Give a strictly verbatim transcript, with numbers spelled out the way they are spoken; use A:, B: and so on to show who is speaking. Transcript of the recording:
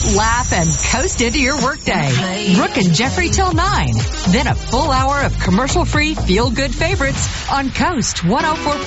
A: laugh, and coast into your workday. Brooke and Jeffrey till nine. Then a full hour of commercial-free feel-good favorites on Coast one oh four.